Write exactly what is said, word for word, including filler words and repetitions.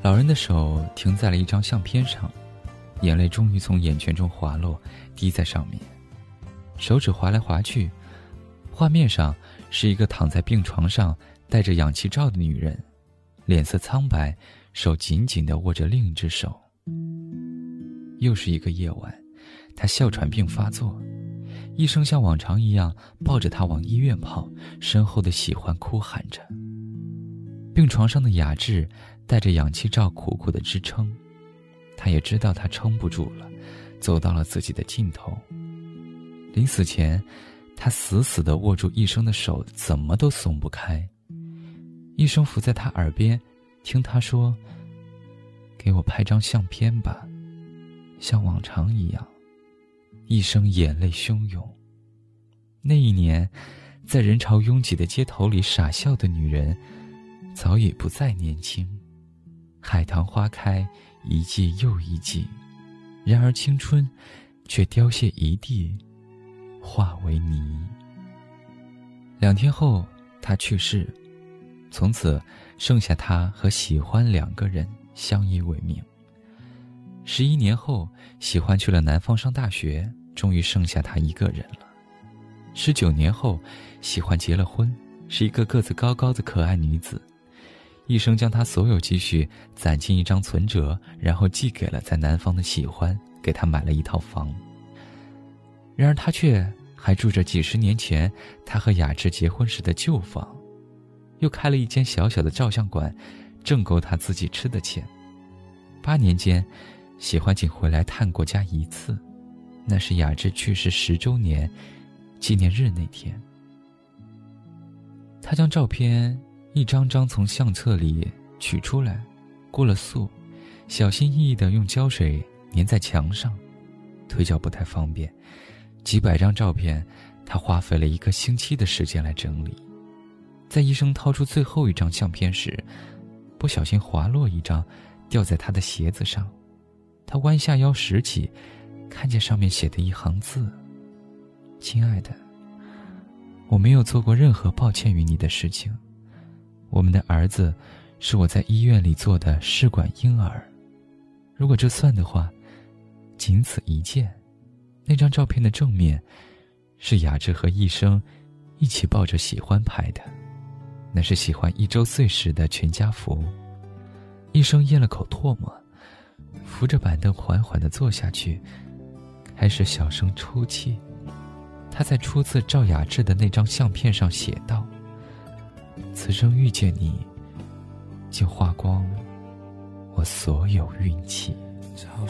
老人的手停在了一张相片上，眼泪终于从眼圈中滑落，滴在上面。手指划来划去，画面上是一个躺在病床上戴着氧气罩的女人，脸色苍白，手紧紧地握着另一只手。又是一个夜晚，她哮喘病发作，医生像往常一样抱着她往医院跑，身后的喜欢哭喊着。病床上的雅致带着氧气罩苦苦的支撑，他也知道他撑不住了，走到了自己的尽头。临死前，他死死地握住医生的手，怎么都松不开。医生伏在他耳边，听他说：“给我拍张相片吧，像往常一样。”医生眼泪汹涌。那一年，在人潮拥挤的街头里傻笑的女人，早已不再年轻。海棠花开，一季又一季，然而青春却凋谢一地，化为泥。两天后，他去世，从此剩下他和喜欢两个人相依为命。十一年后，喜欢去了南方上大学，终于剩下他一个人了。十九年后，喜欢结了婚，是一个个子高高的可爱女子。医生将他所有积蓄攒进一张存折，然后寄给了在南方的喜欢，给他买了一套房。然而他却还住着几十年前他和雅致结婚时的旧房，又开了一间小小的照相馆，挣够他自己吃的钱。八年间，喜欢仅回来探过家一次，那是雅致去世十周年纪念日那天。他将照片一张张从相册里取出来，过了塑，小心翼翼地用胶水粘在墙上，推脚不太方便，几百张照片他花费了一个星期的时间来整理。在医生掏出最后一张相片时，不小心滑落一张，掉在他的鞋子上。他弯下腰拾起，看见上面写的一行字：亲爱的，我没有做过任何抱歉于你的事情。我们的儿子是我在医院里做的试管婴儿，如果这算的话，仅此一件。那张照片的正面是雅致和医生一起抱着喜欢拍的，那是喜欢一周岁时的全家福。医生咽了口唾沫，扶着板凳缓缓地坐下去，开始小声抽泣。他在初次照雅致的那张相片上写道：此生遇见你，竟花光我所有运气。